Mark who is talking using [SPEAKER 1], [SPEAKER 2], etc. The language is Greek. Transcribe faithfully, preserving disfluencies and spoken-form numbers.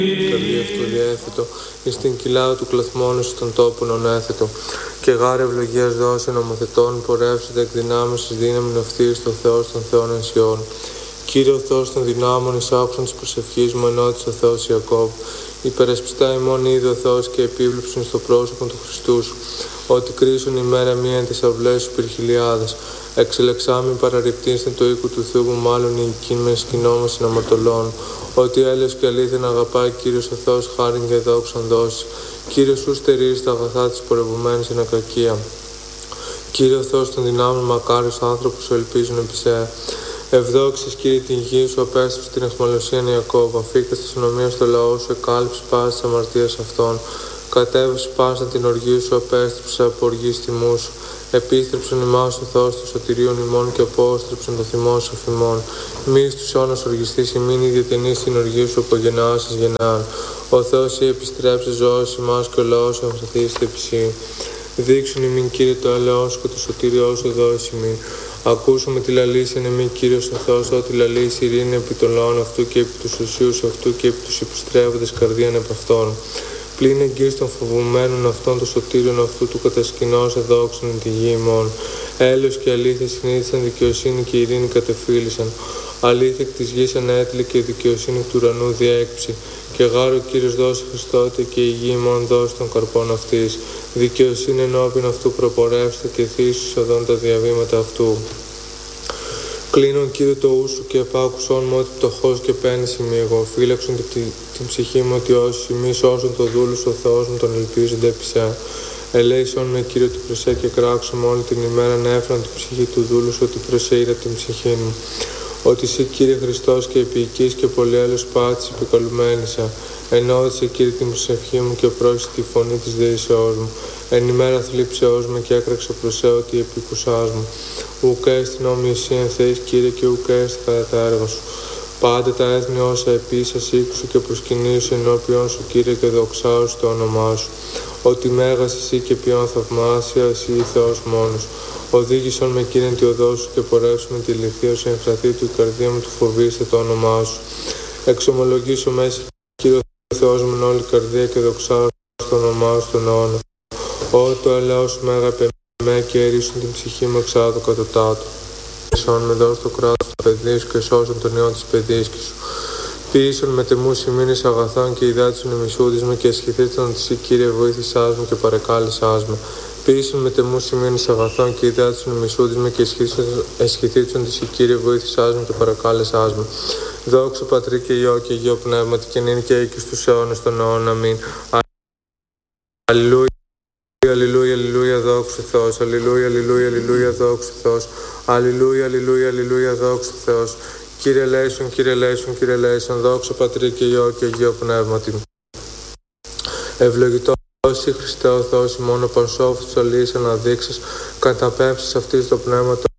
[SPEAKER 1] Καρδία αυτού διέθετο, εις την κοιλάω του κλαθμόνου στον τόπον ονέθετο. Και γάρε ευλογίας δώσε νομοθετών, πορεύσετε εκ δυνάμεις εις δύναμην αυτής το Θεός των Θεών ενσιών. Κύριε ο Θεός των δυνάμων, εις άκουσον της προσευχής μου, ενώτησε ο Θεός Ιακώβ. Υπερασπιστά ημών είδε ο Θεός και επίβλεψον στο πρόσωπο του Χριστού σου. Ότι κρίσουν ημέρα μία εν τις αυλές σου πυρχιλιάδες. Εξελεξάμιν παραρριπτήστε το οίκου του Θεού μου, μάλλον η κίνημεν σκηνόμασιν αμαρτωλών. Ότι έλεος και αλήθεια να αγαπάει Κύριος ο Θεός, χάριν και δόξαν δώσει. Κύριος σου στερείς τα αγαθά της πορευουμένης εν ακακία. Κύριε ο Θεός των δυνάμεων, μακάριος άνθρωπος σου ελπίζουν επί σε. Ευδόξεις Κύριε την γη σου, απέστρεψε την αιχμαλωσίαν Ιακώβ. Αφήκα στη συνομία στο λαό σου, εκάλυψε πάση της αμαρτίας αυτών. Κατέβασε πάσα την οργή σου, απέστρεψε από οργή τιμού σου. Επίστρεψον ημάς ο Θεός των σωτηρίων ημών και απόστρεψον το θυμό σου αφημών. Μη στους αιώνας οργιστής ημίν, η διατενής στην οργή σου από γενεάς εις γενεάν. Ο Θεός η επιστρέψει ζωός ημάς και ο λαός σου αμφθαθείστε επισύ. Δείξουν ημίν Κύριε το έλεος σου και το σωτήριό σου δώσει ημίν. Ακούσουμε τη λαλήσιν εμεί Κύριος ο Θεός, ότι λαλήσει ειρήνη επί των λαών αυτού και επί τους ουσίους αυτού και επί τους επιστρέφοντες καρδίαν επ' αυτών. Πλην εγγύς των φοβουμένων αυτών των σωτήριων αυτού του κατασκηνώσε δόξαν εν τη γη ημών. Έλεος και αλήθεια συνήθισαν, δικαιοσύνη και ειρήνη κατεφύλισαν. Αλήθεια εκ της γης ανέτειλε και δικαιοσύνη εκ του ουρανού διέκυψε. Και γάρο Κύριος δώσει Χριστότε και η γη ημών δώσει των καρπών αυτής. Δικαιοσύνη ενώπιν αυτού προπορεύστε και θύσους οδόν τα διαβήματα αυτού. Κλείνον Κύριε το ου σου και επάκουσόν μου ότι πτωχός και πένης είμαι εγώ. Φύλαξον την, την, την ψυχή μου ότι όσοι μη σώσουν το δούλου ο Θεός μου τον ελπίζονται επί σε. Ελέησον με Κύριε ότι προσέ και κράξουμε όλη την ημέρα να έφεραν την ψυχή του δούλου σου ότι προσέειρα την ψυχή μου. Ότι εσύ Κύριε Χριστός και επίοικείς και πολυέλεος πάτης επικαλουμένησα. Ενώδησε Κύριε την προσευχή μου και πρόσεχε τη φωνή της δεήσεώς μου. Εν ημέρα θλίψεώς με και έκραξε προς ότι επίκουσάς μου. Ουκ έστιν όμοι εσύ εν θέης Κύριε και ουκ έστι κατά τα έργα σου. Πάντα τα έθνη όσα επίσας ήκουσου και προσκυνήσου ενώπιον σου Κύριε και δοξάσου το όνομά σου. Ότι μέγας εσύ και ποιον θαυμάσια εσύ Θεός μόνος. Οδήγησον με Κύριε τη οδό σου και πορεύσουμε τη λυθία σου εμφραθεί του η καρδία μου του φοβήστε το όνομά σου. Εξομολογήσω μέσα Κύριε ο Θεός μου εν όλη καρδία και δοξάσου το όνομά σου τον αιώνα. Ό το ελαιό σου μέγα επ' εμέ και ερίσουν την ψυχή μου εξάδω κατωτάτου. Σών με δώσ' το κράτος του παιδίου και σώσον τον ιό της παιδίσκης σου. Ποιήσον με τεμούς ημίνης αγαθών και ιδάτησον ημισούδης με και εσχηθήτων της Κύριε βοήθησάς μου και παρεκάλεσάς με. Ποιήσον με τεμούς ημίνης αγαθών και ιδάτησον ημισούδης με και εσχηθήτων της Κύριε βοήθησάς μου και παρεκάλεσάς με. Δόξα Πατρί και Υιό και Αγίο Πνεύματι και νυν και εκεί στους αιώνας των αιώνων. Αμήν. Αλληλούια. Αλληλούια, αλληλούια, δόξα Θεός. Αλληλούια, αλληλούια, αλληλούια, δόξα Θεός. Αλληλούια, αλληλούια, αλληλούια, δόξα Θεός. Κύριε ελέησον, Κύριε ελέησον, Κύριε ελέησον, δόξα Πατρί και Υιό και Αγίο Πνεύματι. Ευλογητός η Χριστέ ο Θεός ημών, ο πανσόφος της αλήθειας αναδείξεις, καταπέμψεις αυτής το πνεύμα